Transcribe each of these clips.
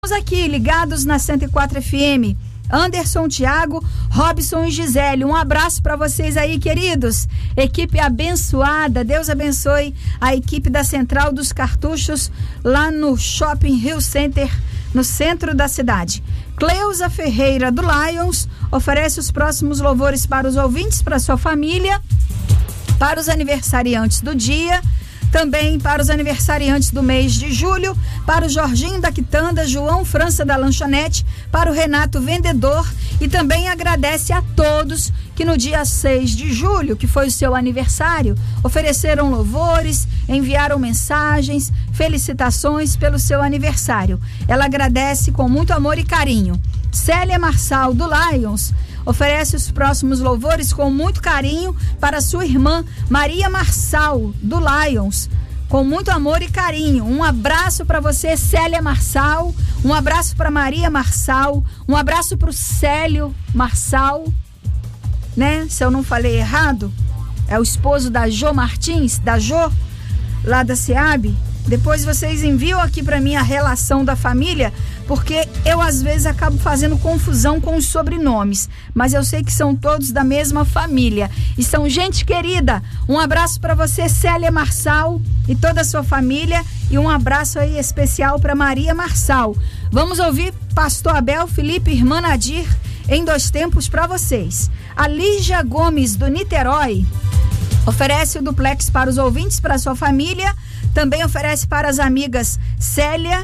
Aqui ligados na 104 FM, Anderson, Thiago, Robson e Gisele, um abraço para vocês aí, queridos, equipe abençoada. Deus abençoe a equipe da Central dos Cartuchos lá no Shopping Rio Center, no centro da cidade. Cleusa Ferreira do Lions oferece os próximos louvores para os ouvintes, para sua família, para os aniversariantes do dia, também para os aniversariantes do mês de julho, para o Jorginho da Quitanda, João França da Lanchonete, para o Renato Vendedor, e também agradece a todos que no dia 6 de julho, que foi o seu aniversário, ofereceram louvores, enviaram mensagens, felicitações pelo seu aniversário. Ela agradece com muito amor e carinho. Célia Marçal do Lions oferece os próximos louvores com muito carinho para sua irmã Maria Marçal do Lions, com muito amor e carinho. Um abraço para você, Célia Marçal, um abraço para Maria Marçal, um abraço para o Célio Marçal, né? Se eu não falei errado, é o esposo da Jo Martins, da Jo, lá da SEAB. Depois vocês enviam aqui para mim a relação da família, porque eu às vezes acabo fazendo confusão com os sobrenomes, mas eu sei que são todos da mesma família e são gente querida. Um abraço para você, Célia Marçal, e toda a sua família, e um abraço aí especial para Maria Marçal. Vamos ouvir Pastor Abel, Felipe e Irmã Nadir em 2 tempos para vocês. A Lígia Gomes do Niterói oferece o duplex para os ouvintes, para a sua família. Também oferece para as amigas Célia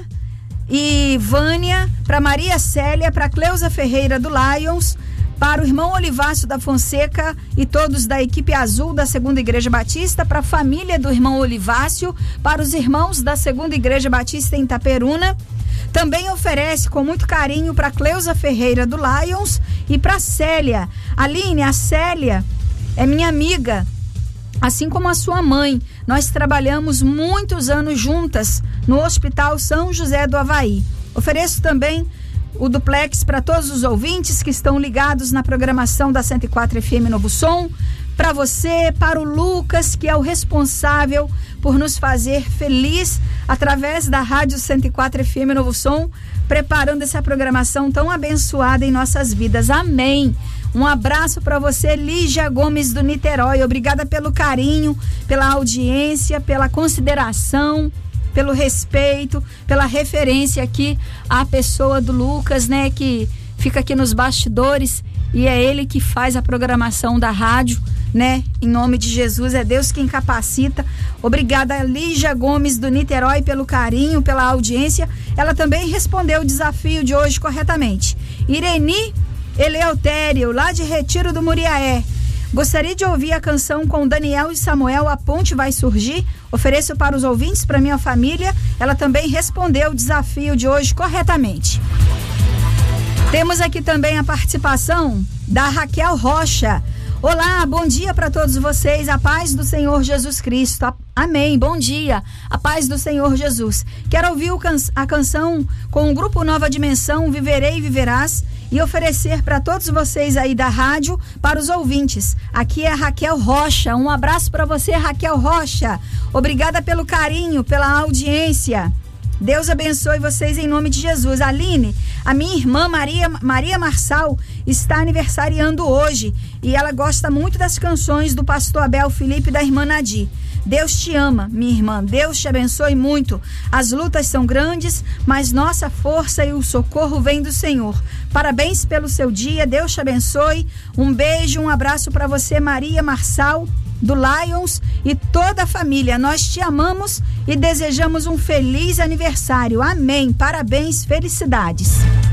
e Vânia, para Maria Célia, para Cleusa Ferreira do Lions, para o irmão Olivácio da Fonseca e todos da equipe azul da Segunda Igreja Batista, para a família do irmão Olivácio, para os irmãos da Segunda Igreja Batista em Itaperuna. Também oferece com muito carinho para Cleusa Ferreira do Lions e para Célia. Aline, a Célia é minha amiga, assim como a sua mãe. Nós trabalhamos muitos anos juntas no Hospital São José do Avaí. Ofereço também o duplex para todos os ouvintes que estão ligados na programação da 104 FM Novo Som, para você, para o Lucas, que é o responsável por nos fazer feliz através da Rádio 104 FM Novo Som, preparando essa programação tão abençoada em nossas vidas. Amém! Um abraço para você, Lígia Gomes do Niterói. Obrigada pelo carinho, pela audiência, pela consideração, pelo respeito, pela referência aqui à pessoa do Lucas, né, que fica aqui nos bastidores, e é ele que faz a programação da rádio, né? Em nome de Jesus, é Deus quem capacita. Obrigada, Lígia Gomes do Niterói, pelo carinho, pela audiência. Ela também respondeu o desafio de hoje corretamente. Ireni Eleutério, lá de Retiro do Muriaé. Gostaria de ouvir a canção com Daniel e Samuel, A Ponte Vai Surgir. Ofereço para os ouvintes, para minha família. Ela também respondeu o desafio de hoje corretamente. Temos aqui também a participação da Raquel Rocha. Olá, bom dia para todos vocês, a paz do Senhor Jesus Cristo. Amém, bom dia, a paz do Senhor Jesus. Quero ouvir a canção com o grupo Nova Dimensão, Viverei e Viverás, e oferecer para todos vocês aí da rádio, para os ouvintes. Aqui é a Raquel Rocha. Um abraço para você, Raquel Rocha. Obrigada pelo carinho, pela audiência. Deus abençoe vocês em nome de Jesus. Aline, a minha irmã Maria Marçal está aniversariando hoje e ela gosta muito das canções do pastor Abel Felipe e da irmã Nadir. Deus te ama, minha irmã, Deus te abençoe muito. As lutas são grandes, mas nossa força e o socorro vem do Senhor. Parabéns pelo seu dia, Deus te abençoe. Um beijo, um abraço para você, Maria Marçal do Lions, e toda a família. Nós te amamos e desejamos um feliz aniversário. Amém. Parabéns, felicidades.